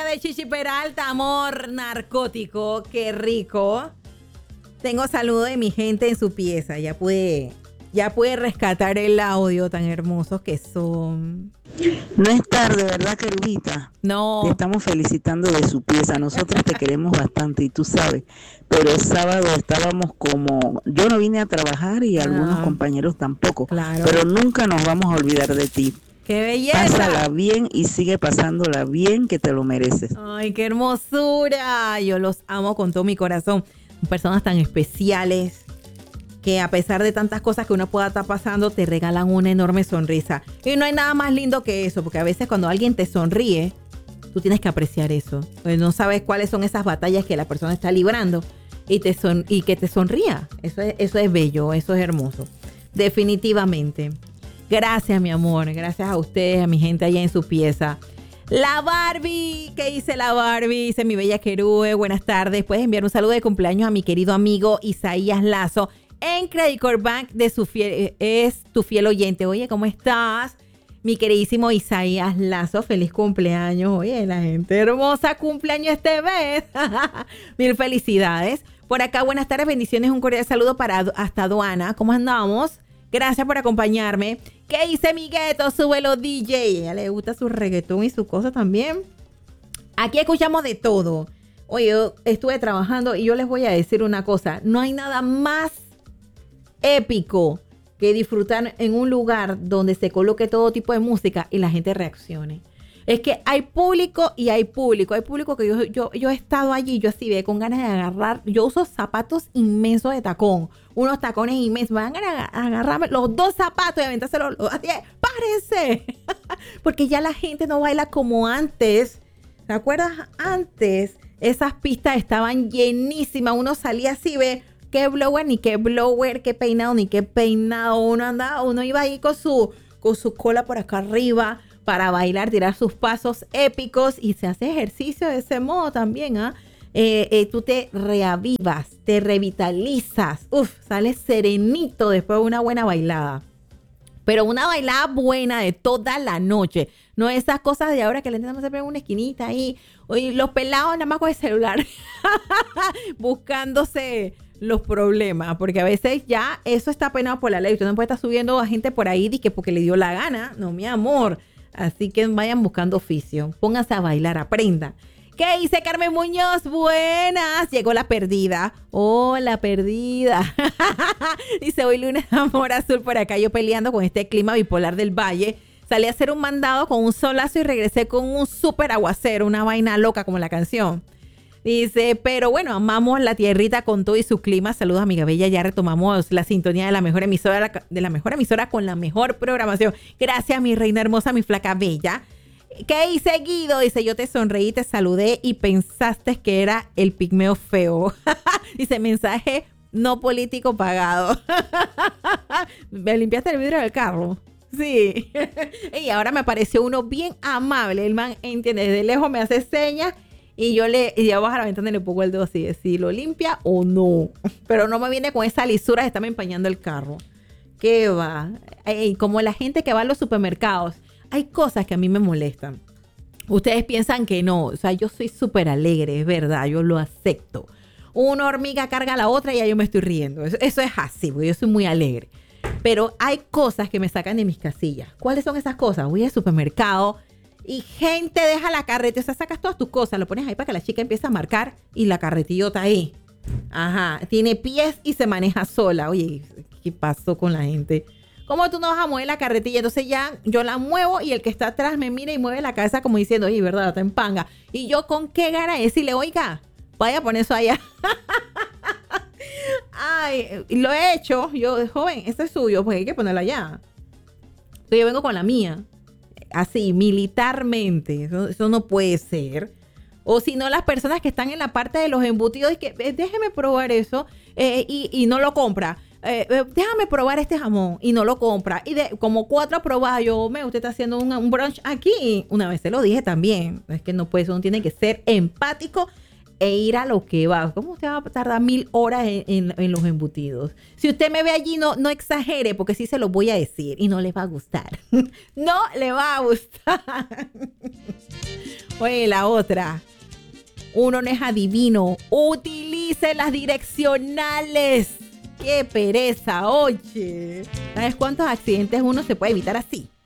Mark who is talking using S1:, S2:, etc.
S1: música de Chichi Peralta, amor narcótico, qué rico. Tengo saludo de mi gente en su pieza, ya pude rescatar el audio tan hermosos que son.
S2: No es tarde, ¿verdad, Querubita?
S1: No.
S2: Te estamos felicitando de su pieza. Nosotros te queremos bastante y tú sabes. Pero el sábado estábamos como... Yo no vine a trabajar y algunos compañeros tampoco.
S1: Claro.
S2: Pero nunca nos vamos a olvidar de ti.
S1: ¡Qué belleza!
S2: Pásala bien y sigue pasándola bien, que te lo mereces.
S1: ¡Ay, qué hermosura! Yo los amo con todo mi corazón. Personas tan especiales que a pesar de tantas cosas que uno pueda estar pasando, te regalan una enorme sonrisa. Y no hay nada más lindo que eso, porque a veces cuando alguien te sonríe, tú tienes que apreciar eso. Pues no sabes cuáles son esas batallas que la persona está librando y que te sonría. Eso es bello, eso es hermoso. Definitivamente. Gracias, mi amor. Gracias a ustedes, a mi gente allá en su pieza. La Barbie, ¿qué dice la Barbie? Dice mi bella Querube, buenas tardes. Puedes enviar un saludo de cumpleaños a mi querido amigo Isaías Lazo en Credit Corp Bank es tu fiel oyente. Oye, ¿cómo estás? Mi queridísimo Isaías Lazo, feliz cumpleaños. Oye, la gente hermosa cumpleaños este mes. Mil felicidades. Por acá, buenas tardes, bendiciones, un cordial saludo para hasta Aduana. ¿Cómo andamos? Gracias por acompañarme. ¿Qué dice mi gueto? Súbelo, DJ. A ella le gusta su reggaetón y su cosa también. Aquí escuchamos de todo. Oye, yo estuve trabajando y yo les voy a decir una cosa. No hay nada más épico que disfrutar en un lugar donde se coloque todo tipo de música y la gente reaccione. Es que hay público y hay público. Hay público que yo he estado allí, yo así ve con ganas de agarrar. Yo uso zapatos inmensos de tacón, unos tacones inmensos. Van a agarrarme los dos zapatos y aventárselos. ¡Párense! Porque ya la gente no baila como antes. ¿Te acuerdas? Antes esas pistas estaban llenísimas. Uno salía así, ve. Qué blower, ni qué blower, qué peinado, ni qué peinado. Uno iba ahí con su cola por acá arriba para bailar, tirar sus pasos épicos y se hace ejercicio de ese modo también, ¿ah? Tú te reavivas, te revitalizas. Sales serenito después de una buena bailada. Pero una bailada buena de toda la noche. No esas cosas de ahora que le intentamos hacer en una esquinita ahí. Oye, los pelados nada más con el celular buscándose los problemas, porque a veces ya eso está penado por la ley. Usted no puede estar subiendo a gente por ahí porque le dio la gana. No, mi amor. Así que vayan buscando oficio. Pónganse a bailar, aprendan. ¿Qué dice Carmen Muñoz? Buenas. Llegó la perdida. Hola, perdida. Dice, hoy lunes amor azul por acá. Yo peleando con este clima bipolar del valle. Salí a hacer un mandado con un solazo y regresé con un súper aguacero. Una vaina loca como la canción. Dice, pero bueno, amamos la tierrita con todo y su clima. Saludos, amiga bella. Ya retomamos la sintonía de la mejor emisora, con la mejor programación. Gracias, mi reina hermosa, mi flaca bella. ¿Qué hice, Guido? Dice, yo te sonreí, te saludé y pensaste que era el pigmeo feo. Dice, mensaje no político pagado. ¿Me limpiaste el vidrio del carro? Sí. Y ahora me apareció uno bien amable. El man, entiende, desde lejos me hace señas. Y yo bajo a la ventana y le pongo el dedo así, de si lo limpia o no. Pero no me viene con esa lisura de estarme empañando el carro. ¿Qué va? Como la gente que va a los supermercados. Hay cosas que a mí me molestan. Ustedes piensan que no. O sea, yo soy súper alegre, es verdad. Yo lo acepto. Una hormiga carga a la otra y ya yo me estoy riendo. Eso es así, porque yo soy muy alegre. Pero hay cosas que me sacan de mis casillas. ¿Cuáles son esas cosas? Voy al supermercado y gente deja la carretilla, o sea, sacas todas tus cosas, lo pones ahí para que la chica empiece a marcar y la carretillota ahí. Ajá, tiene pies y se maneja sola. Oye, ¿qué pasó con la gente? ¿Cómo tú no vas a mover la carretilla? Entonces ya yo la muevo y el que está atrás me mira y mueve la cabeza como diciendo, oye, ¿verdad? Está en panga. Y yo con qué gana de decirle, oiga, vaya a poner eso allá. Ay, lo he hecho. Yo, joven, esto es suyo, pues hay que ponerlo allá. Entonces yo vengo con la mía. Así, militarmente. Eso no puede ser. O si no, las personas que están en la parte de los embutidos y que déjeme probar eso y no lo compra. Déjame probar este jamón y no lo compra. Y como 4 probadas, usted está haciendo un brunch aquí. Una vez se lo dije también. Es que no puede, uno tiene que ser empático e ir a lo que va. ¿Cómo usted va a tardar 1000 horas en los embutidos? Si usted me ve allí, no exagere, porque sí se lo voy a decir y no le va a gustar. No le va a gustar. Oye, la otra. Uno no es adivino. Utilice las direccionales. ¡Qué pereza, oye! ¿Sabes cuántos accidentes uno se puede evitar así?